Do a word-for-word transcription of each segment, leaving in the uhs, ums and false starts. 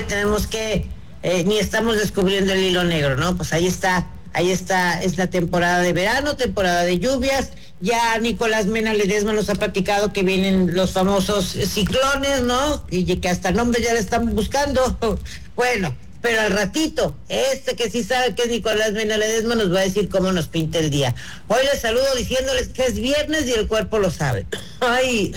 le tenemos que, eh, ni estamos descubriendo el hilo negro, ¿no? Pues ahí está, ahí está, es la temporada de verano, temporada de lluvias. Ya Nicolás Mena Ledesma nos ha platicado que vienen los famosos ciclones, ¿no? Y que hasta nombres ya le están buscando. Bueno, pero al ratito, este que sí sabe que es Nicolás Mena Ledesma nos va a decir cómo nos pinta el día. Hoy les saludo diciéndoles que es viernes y el cuerpo lo sabe. Ay,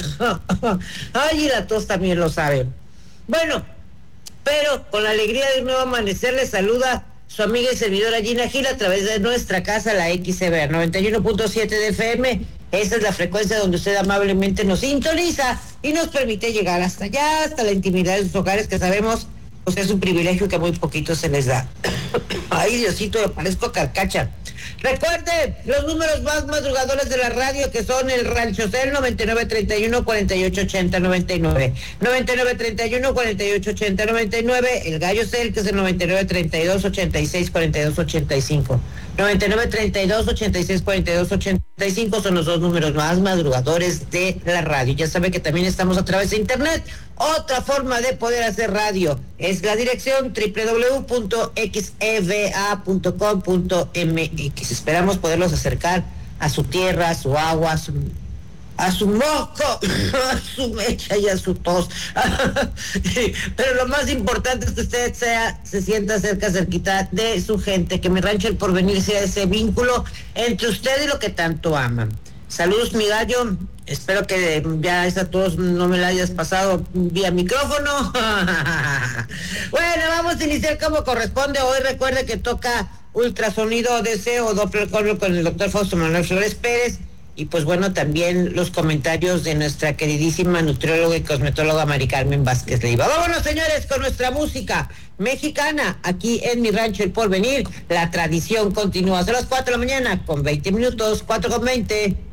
ay, y la tos también lo sabe. Bueno, pero con la alegría de un nuevo amanecer les saluda su amiga y servidora Gina Gil a través de nuestra casa, la X C B, noventa y uno punto siete de F M. Esa es la frecuencia donde usted amablemente nos sintoniza y nos permite llegar hasta allá, hasta la intimidad de sus hogares, que sabemos pues es un privilegio que muy poquito se les da. Ay, Diosito, me parezco carcacha. Recuerde los números más madrugadores de la radio, que son el Rancho Cel noventa y nueve treinta y uno cuarenta y ocho ochenta noventa y nueve, noventa y nueve treinta y uno cuarenta y ocho ochenta noventa y nueve, el Gallo Cel, que es el noventa y nueve treinta y dos ochenta y seis cuarenta y dos ochenta y cinco, noventa y nueve treinta y dos ochenta y seis cuarenta y dos ochenta y cinco son los dos números más madrugadores de la radio. Ya sabe que también estamos a través de internet. Otra forma de poder hacer radio es la dirección doble u doble u doble u punto x e v a punto com punto m x. Esperamos poderlos acercar a su tierra, a su agua, a su, a su moco, a su mecha y a su tos. Pero lo más importante es que usted sea, se sienta cerca, cerquita de su gente, que Mi Rancho El Porvenir sea ese vínculo entre usted y lo que tanto aman. Saludos, mi gallo. Espero que ya esa tos no me la hayas pasado vía micrófono. Bueno, vamos a iniciar como corresponde. Hoy recuerde que toca ultrasonido D C o Doppler con el doctor Fausto Manuel Flores Pérez. Y pues bueno, también los comentarios de nuestra queridísima nutrióloga y cosmetóloga Mari Carmen Vázquez Leiva. Vámonos, señores, con nuestra música mexicana aquí en Mi Rancho El Porvenir. La tradición continúa. Hasta las cuatro de la mañana con veinte minutos, cuatro con veinte.